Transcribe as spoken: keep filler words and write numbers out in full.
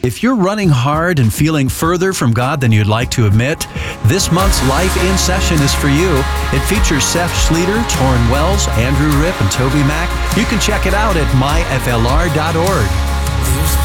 If you're running hard and feeling further from God than you'd like to admit, this month's Life in Session is for you. It features Seth Schleter, Torrin Wells, Andrew Ripp, and Toby Mack. You can check it out at my f l r dot org.